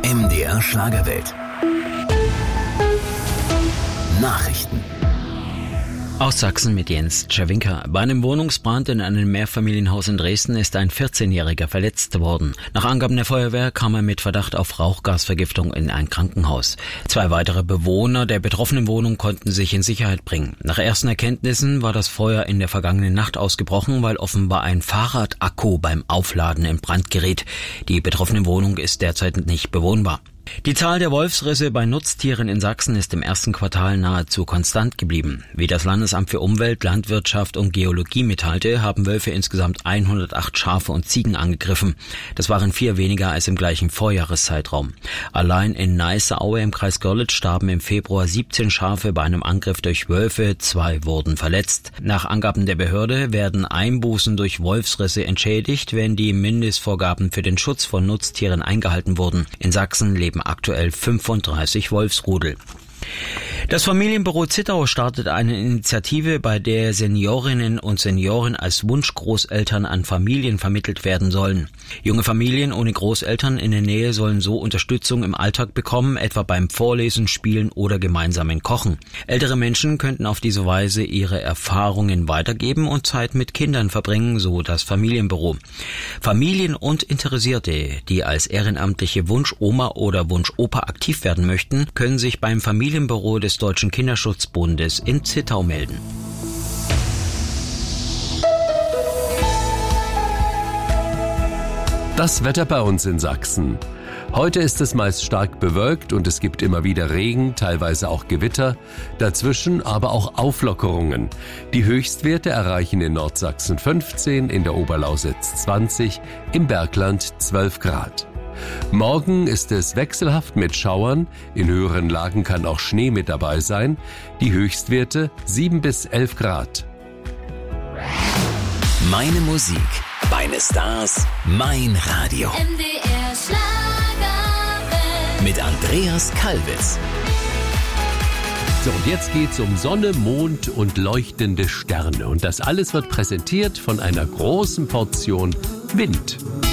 MDR Schlagerwelt. Nachrichten. Aus Sachsen mit Jens Czerwinka. Bei einem Wohnungsbrand in einem Mehrfamilienhaus in Dresden ist ein 14-Jähriger verletzt worden. Nach Angaben der Feuerwehr kam er mit Verdacht auf Rauchgasvergiftung in ein Krankenhaus. 2 weitere Bewohner der betroffenen Wohnung konnten sich in Sicherheit bringen. Nach ersten Erkenntnissen war das Feuer in der vergangenen Nacht ausgebrochen, weil offenbar ein Fahrradakku beim Aufladen in Brand geriet. Die betroffene Wohnung ist derzeit nicht bewohnbar. Die Zahl der Wolfsrisse bei Nutztieren in Sachsen ist im ersten Quartal nahezu konstant geblieben. Wie das Landesamt für Umwelt, Landwirtschaft und Geologie mitteilte, haben Wölfe insgesamt 108 Schafe und Ziegen angegriffen. Das waren 4 weniger als im gleichen Vorjahreszeitraum. Allein in Neisseaue im Kreis Görlitz starben im Februar 17 Schafe bei einem Angriff durch Wölfe, 2 wurden verletzt. Nach Angaben der Behörde werden Einbußen durch Wolfsrisse entschädigt, wenn die Mindestvorgaben für den Schutz von Nutztieren eingehalten wurden. In Sachsen leben aktuell 35 Wolfsrudel. Das Familienbüro Zittau startet eine Initiative, bei der Seniorinnen und Senioren als Wunschgroßeltern an Familien vermittelt werden sollen. Junge Familien ohne Großeltern in der Nähe sollen so Unterstützung im Alltag bekommen, etwa beim Vorlesen, Spielen oder gemeinsamen Kochen. Ältere Menschen könnten auf diese Weise ihre Erfahrungen weitergeben und Zeit mit Kindern verbringen, so das Familienbüro. Familien und Interessierte, die als ehrenamtliche Wunschoma oder Wunschopa aktiv werden möchten, können sich beim Familienbüro des Deutschen Kinderschutzbundes in Zittau melden. Das Wetter bei uns in Sachsen. Heute ist es meist stark bewölkt und es gibt immer wieder Regen, teilweise auch Gewitter, dazwischen aber auch Auflockerungen. Die Höchstwerte erreichen in Nordsachsen 15, in der Oberlausitz 20, im Bergland 12 Grad. Morgen ist es wechselhaft mit Schauern, in höheren Lagen kann auch Schnee mit dabei sein, die Höchstwerte 7 bis 11 Grad. Meine Musik, meine Stars, mein Radio. MDR Schlagerwelt. Mit Andreas Kalwitz. So, und jetzt geht's um Sonne, Mond und leuchtende Sterne. Und das alles wird präsentiert von einer großen Portion Wind.